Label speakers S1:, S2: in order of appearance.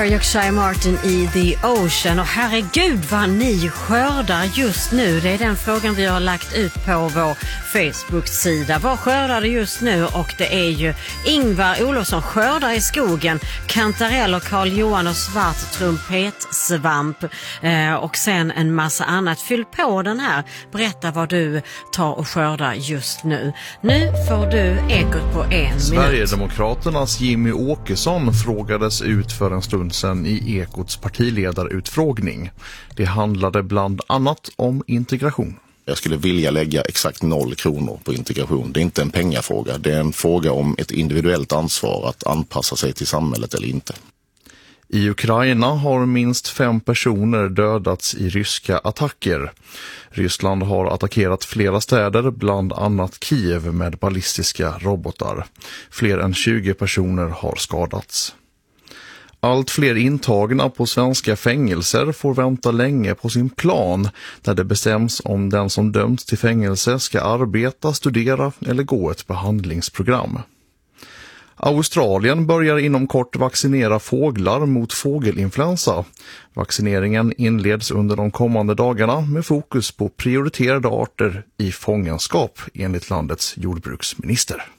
S1: Yorkshire Martin i The Ocean. Och herregud vad ni skördar just nu. Det är den frågan vi har lagt ut på vår Facebook-sida. Vad skördar du just nu? Och det är ju Ingvar Olofsson skördar i skogen. Kantarell och Carl Johan och svart trumpetsvamp. Och sen en massa annat. Fyll på den här. Berätta vad du tar och skördar just nu. Nu får du Ekot på 1 minut.
S2: Sverigedemokraternas Jimmy Åkesson frågades ut för en stund sedan i Ekots partiledarutfrågning. Det handlade bland annat om integration.
S3: Jag skulle vilja lägga exakt 0 kronor på integration. Det är inte en pengafråga. Det är en fråga om ett individuellt ansvar att anpassa sig till samhället eller inte.
S2: I Ukraina har minst 5 personer dödats i ryska attacker. Ryssland har attackerat flera städer, bland annat Kiev, med ballistiska robotar. Fler än 20 personer har skadats. Allt fler intagna på svenska fängelser får vänta länge på sin plan där det bestäms om den som dömts till fängelse ska arbeta, studera eller gå ett behandlingsprogram. Australien börjar inom kort vaccinera fåglar mot fågelinfluensa. Vaccineringen inleds under de kommande dagarna med fokus på prioriterade arter i fångenskap, enligt landets jordbruksminister.